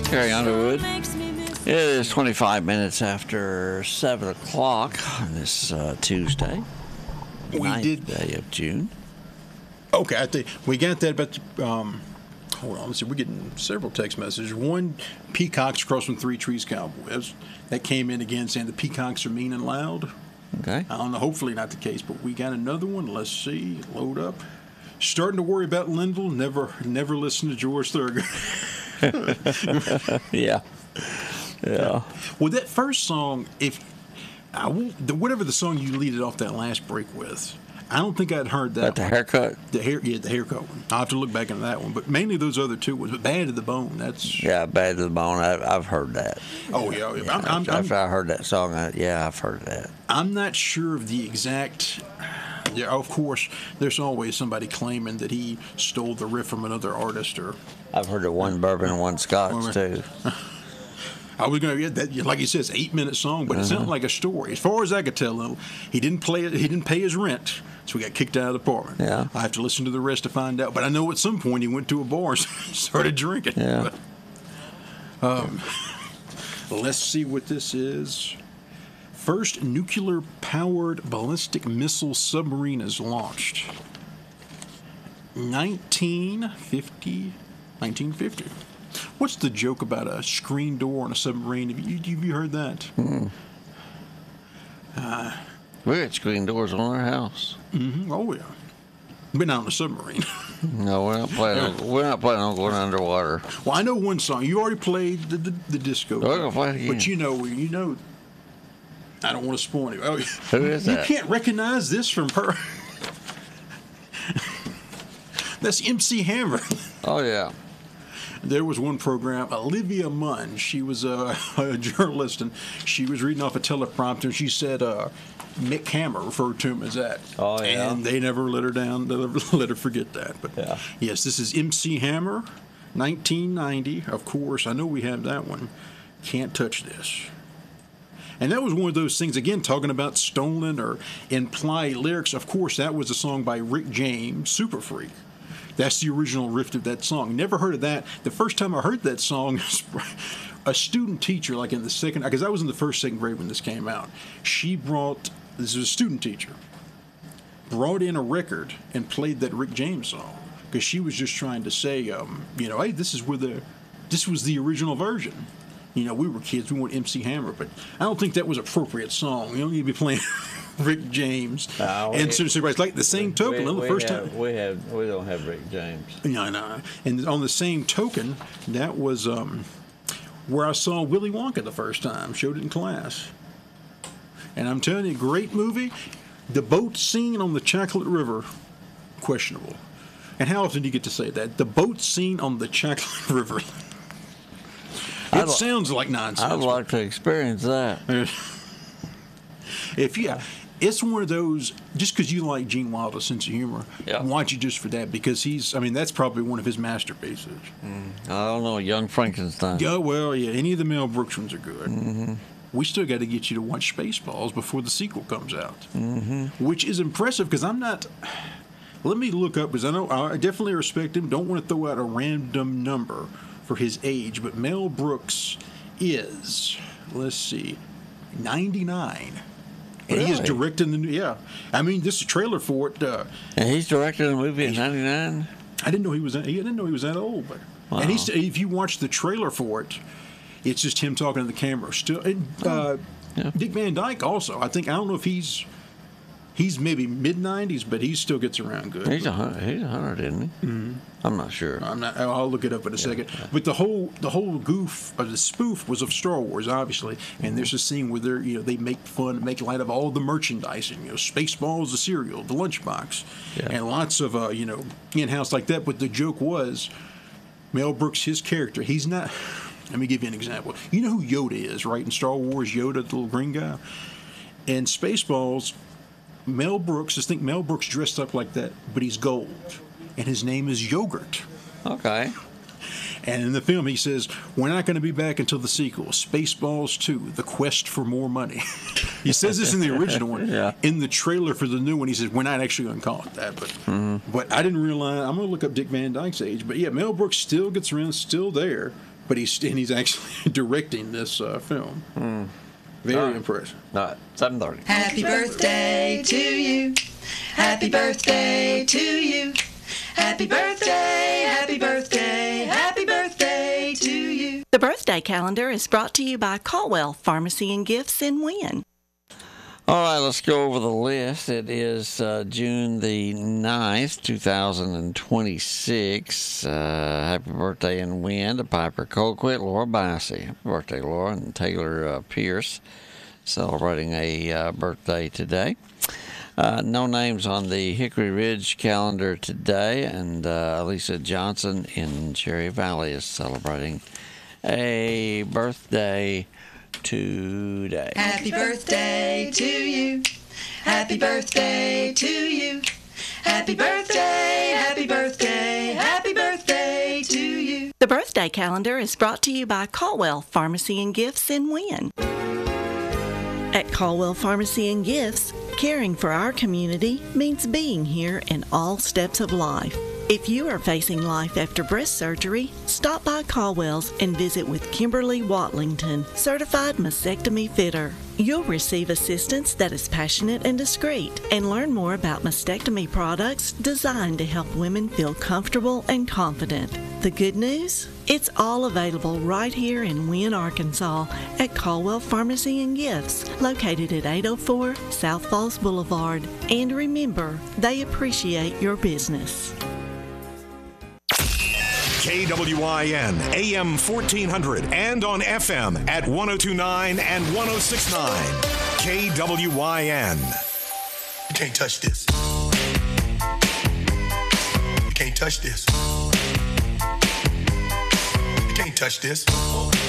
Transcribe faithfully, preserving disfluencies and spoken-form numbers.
Carrie Underwood. It is twenty-five minutes after seven o'clock on this uh, Tuesday, We ninth did. day of June. Okay, I think we got that, but um, hold on. Let's see. We're getting several text messages. One, Peacocks across from Three Trees Cowboys. That came in again saying the Peacocks are mean and loud. Okay. I don't know. Hopefully not the case, but we got another one. Let's see. Load up. Starting to worry about Linville. Never, never listen to George Thurgood. Yeah. Yeah. Well, that first song, if I won't, the, whatever the song you lead it off that last break with, I don't think I'd heard that. Got the one. haircut? The hair, yeah, the haircut one. I'll have to look back into that one, but mainly those other two ones. But Bad to the Bone, that's. Yeah, Bad to the Bone. I, I've heard that. Oh yeah, yeah. Yeah, I'm, I'm, after I'm, I heard that song, I, yeah, I've heard that. I'm not sure of the exact. Yeah, of course, there's always somebody claiming that he stole the riff from another artist, or. I've heard it one bourbon and one scotch, too. I was going to get that, like you said, it's an eight-minute song, but it sounded like a story. As far as I could tell, he didn't play it. He didn't pay his rent, so he got kicked out of the apartment. Yeah. I have to listen to the rest to find out. But I know at some point he went to a bar and started drinking. Yeah. But, um, let's see what this is. First nuclear-powered ballistic missile submarine is launched. nineteen fifty. nineteen fifty. What's the joke about a screen door on a submarine? Have you, have you heard that? Mm. Uh, we got screen doors on our house. Mm-hmm. Oh, yeah. But not on a submarine. No, we're not planning. On, we're not planning on going underwater. Well, I know one song. You already played the, the, the disco. We're gonna play it again. But you know, you know. I don't want to spoil it. Oh, Who is you that? can't recognize this from her. That's M C Hammer. Oh yeah. There was one program, Olivia Munn. She was a, a journalist, and she was reading off a teleprompter. And she said uh, Mick Hammer referred to him as that. Oh, yeah. And they never let her down. They never let her forget that. But Yeah. yes, this is M C Hammer, nineteen ninety. Of course, I know we have that one. Can't touch this. And that was one of those things, again, talking about stolen or implied lyrics. Of course, that was a song by Rick James, Super Freak. That's the original riff of that song. Never heard of that. The first time I heard that song, a student teacher, like in the second, because I was in the first, second grade when this came out, she brought, this is a student teacher, brought in a record and played that Rick James song. Because she was just trying to say, um, you know, hey, this is where the, this was the original version. You know, we were kids, we want M C Hammer, but I don't think that was an appropriate song. You don't need to be playing Rick James. No, and we- so everybody's like the same token. We, on the we first have, time. we have we don't have Rick James. Yeah, no. And on the same token, that was um, where I saw Willy Wonka the first time. Showed it in class. And I'm telling you, great movie. The boat scene on the Chocolate River, questionable. And how often do you get to say that? The boat scene on the Chocolate River. It I'd li- sounds like nonsense. I'd like to experience that. If you, it's one of those. Just because you like Gene Wilder's sense of humor, Yeah. watch it just for that. Because he's, I mean, that's probably one of his masterpieces. I don't know, Young Frankenstein. Yeah, well, yeah. Any of the Mel Brooks ones are good. Mm-hmm. We still got to get you to watch Spaceballs before the sequel comes out, mm-hmm. which is impressive because I'm not. Let me look up because I know I definitely respect him. Don't want to throw out a random number for his age, but Mel Brooks is, let's see, ninety-nine. And he is Really? directing the new, yeah. I mean, this is a trailer for it. Uh, And he's directing a movie in ninety-nine? I didn't know he was that, I didn't know he was that old. But Wow. and he's, if you watch the trailer for it, it's just him talking to the camera. Still, and, uh, Yeah. Dick Van Dyke also. I think I don't know if he's he's maybe mid nineties, but he still gets around good. He's a hundred, he's a hundred, isn't he? Mm-hmm. I'm not sure. I'm not. I'll look it up in a second. But the whole the whole goof or the spoof was of Star Wars, obviously. And there's a scene where they're you know they make fun, make light of all the merchandising. You know, Spaceballs, the cereal, the lunchbox, Yeah. and lots of uh, you know in house like that. But the joke was Mel Brooks, his character. He's not. Let me give you an example. You know who Yoda is, right? In Star Wars, Yoda, the little green guy. In Spaceballs, Mel Brooks. Just think Mel Brooks dressed up like that, but he's gold, and his name is Yogurt. Okay. And in the film, he says, we're not going to be back until the sequel, Spaceballs two, The Quest for More Money. He says this in the original one. Yeah. In the trailer for the new one, he says, we're not actually going to call it that. But mm-hmm. but I didn't realize, I'm going to look up Dick Van Dyke's age. But yeah, Mel Brooks still gets around, still there. But he's, and he's actually directing this uh, film. Mm. Very All right. impressive. All right, seven thirty. Happy birthday to you. Happy birthday to you. Happy birthday, happy birthday, happy birthday to you. The birthday calendar is brought to you by Caldwell Pharmacy and Gifts in Wynn. All right, let's go over the list. It is uh, June the ninth, two thousand twenty-six. Uh, happy birthday in Wynn to Piper Colquitt, Laura Bassey. Happy birthday, Laura, and Taylor uh, Pierce celebrating a uh, birthday today. Uh, no names on the Hickory Ridge calendar today, and uh, Lisa Johnson in Cherry Valley is celebrating a birthday today. Happy birthday to you. Happy birthday to you. Happy birthday, happy birthday, happy birthday to you. The birthday calendar is brought to you by Caldwell Pharmacy and Gifts in Wynn. At Caldwell Pharmacy and Gifts, caring for our community means being here in all steps of life. If you are facing life after breast surgery, stop by Caldwell's and visit with Kimberly Watlington, certified mastectomy fitter. You'll receive assistance that is passionate and discreet, and learn more about mastectomy products designed to help women feel comfortable and confident. The good news? It's all available right here in Wynn, Arkansas at Caldwell Pharmacy and Gifts, located at eight oh four South Falls Boulevard. And remember, they appreciate your business. K W I N, A M fourteen hundred, and on F M at one oh two point nine and one oh six point nine. K W I N. You can't touch this. You can't touch this. You can't touch this.